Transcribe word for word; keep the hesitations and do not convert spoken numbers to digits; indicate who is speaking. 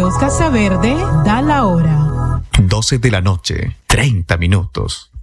Speaker 1: Casa Verde da la hora.
Speaker 2: doce de la noche, treinta minutos.